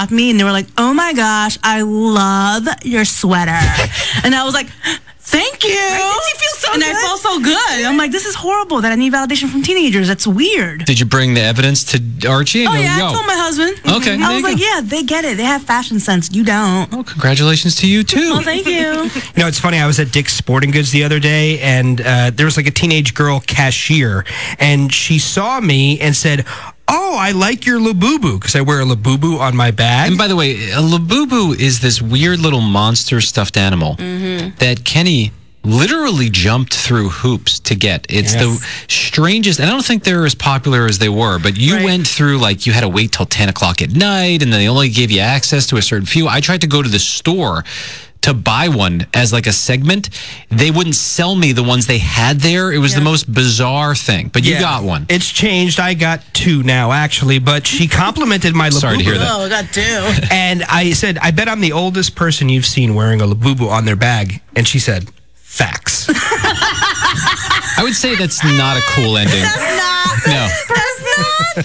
stopped me and they were like, "Oh my gosh, I love your sweater." And I was like, "Thank you." Right? Did you feel so and good? I felt so good. I'm like, this is horrible that I need validation from teenagers. That's weird. Did you bring the evidence to Archie? And Oh go, yeah, Yo. I told my husband. Okay, there I was you like, go. yeah, they get it. They have fashion sense. You don't. Oh, congratulations to you too. Well, thank you. You know, it's funny. I was at Dick's Sporting Goods the other day, and there was like a teenage girl cashier, and she saw me and said, "Oh, I like your Labubu," because I wear a Labubu on my bag. And by the way, a Labubu is this weird little monster stuffed animal that Kenny literally jumped through hoops to get. It's the strangest, and I don't think they're as popular as they were, but you went through, like, you had to wait till 10 o'clock at night, and then they only gave you access to a certain few. I tried to go to the store to buy one as like a segment. They wouldn't sell me the ones they had there. It was the most bizarre thing, but you got one. It's changed. I got two now, actually, but she complimented my Labubu. Sorry to hear that. Oh, I got two. And I said, "I bet I'm the oldest person you've seen wearing a Labubu on their bag." And she said, "Facts." I would say that's not a cool ending. That's not. No. That's not.